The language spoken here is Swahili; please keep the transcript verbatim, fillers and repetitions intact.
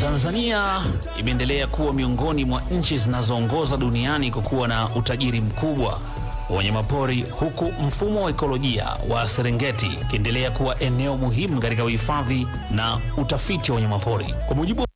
Tanzania imeendelea kuwa miongoni mwa nchi zinazoongoza duniani kwa kuwa na utajiri mkubwa wa wanyamapori, huku mfumo wa ekolojia wa Serengeti ukiendelea kuwa eneo muhimu katika uhifadhi na utafiti wa wanyamapori. Kwa mujibu